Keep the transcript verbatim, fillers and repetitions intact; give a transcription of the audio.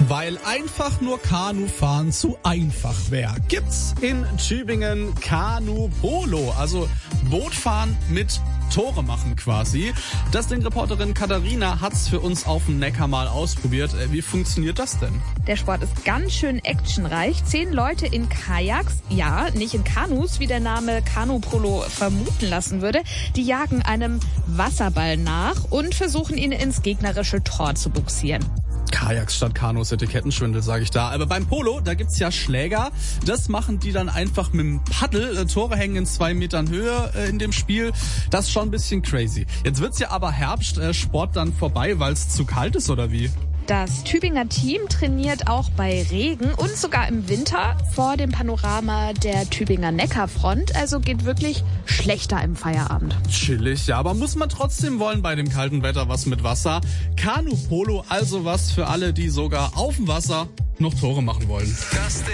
Weil einfach nur Kanufahren zu einfach wäre, gibt's in Tübingen Kanu-Polo, also Bootfahren mit Tore machen quasi. Das Ding-Reporterin Katharina hat's für uns auf dem Neckar mal ausprobiert. Wie funktioniert das denn? Der Sport ist ganz schön actionreich. Zehn Leute in Kajaks, ja, nicht in Kanus, wie der Name Kanu-Polo vermuten lassen würde. Die jagen einem Wasserball nach und versuchen ihn ins gegnerische Tor zu buxieren. Kajaks statt Kanus, Etikettenschwindel, sage ich da. Aber beim Polo, da gibt's ja Schläger. Das machen die dann einfach mit dem Paddel. Tore hängen in zwei Metern Höhe äh, in dem Spiel. Das ist schon ein bisschen crazy. Jetzt wird's ja aber Herbst, äh, Sport dann vorbei, weil es zu kalt ist, oder wie? Das Tübinger Team trainiert auch bei Regen und sogar im Winter vor dem Panorama der Tübinger Neckarfront. Also geht wirklich schlechter im Feierabend. Chillig, ja, aber muss man trotzdem wollen bei dem kalten Wetter was mit Wasser. Kanu-Polo, also was für alle, die sogar auf dem Wasser noch Tore machen wollen.